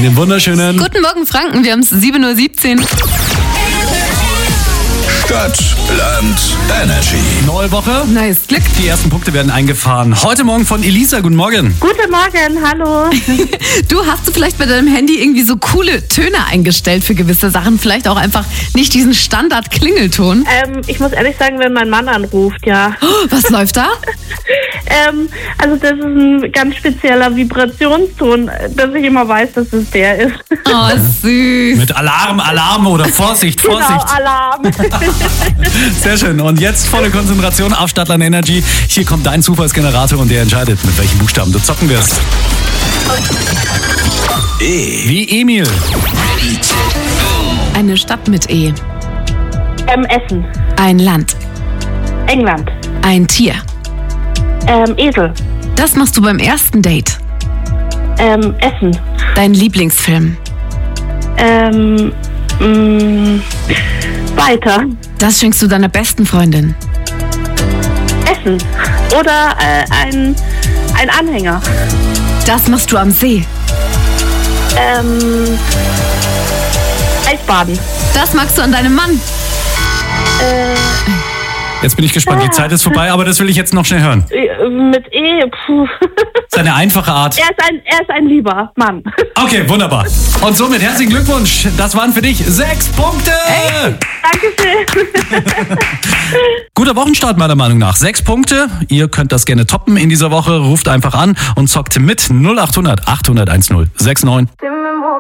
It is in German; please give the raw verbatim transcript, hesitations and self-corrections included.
Einen wunderschönen Guten Morgen, Franken. Wir haben es sieben Uhr siebzehn. Stadt, Land, Energy. neue Woche. Neues Glück. Die ersten Punkte werden eingefahren. Heute Morgen von Elisa. Guten Morgen. Guten Morgen, hallo. Du, hast du vielleicht bei deinem Handy irgendwie so coole Töne eingestellt für gewisse Sachen? Vielleicht auch einfach nicht diesen Standard-Klingelton? Ähm, ich muss ehrlich sagen, wenn mein Mann anruft, ja. Oh, was läuft da? Ähm, also das ist ein ganz spezieller Vibrationston, dass ich immer weiß, dass es der ist. Oh, süß. Mit Alarm, Alarm oder Vorsicht, Vorsicht. Genau, Alarm. Sehr schön. Und jetzt volle Konzentration auf Stadtland Energy. Hier kommt dein Zufallsgenerator und der entscheidet, mit welchen Buchstaben du zocken wirst. E. Wie Emil. Eine Stadt mit E. ähm, Essen, Ein Land. England, Ein Tier. ähm, Esel, Das machst du beim ersten Date. ähm, Essen, Dein Lieblingsfilm. ähm, mh, weiter, Das schenkst du deiner besten Freundin. Essen oder äh, ein, ein Anhänger, Das machst du am See. ähm, Eisbaden, Das magst du an deinem Mann. äh, Jetzt bin ich gespannt. Die Zeit ist vorbei, aber das will ich jetzt noch schnell hören. äh, mit E, puh. Das ist eine einfache Art. Er ist ein, er ist ein lieber Mann. Okay, wunderbar. Und somit herzlichen Glückwunsch. Das waren für dich sechs Punkte. Dankeschön. Guter Wochenstart meiner Meinung nach. Sechs Punkte. Ihr könnt das gerne toppen in dieser Woche. Ruft einfach an und zockt mit null acht hundert achthundert eins null sechs neun.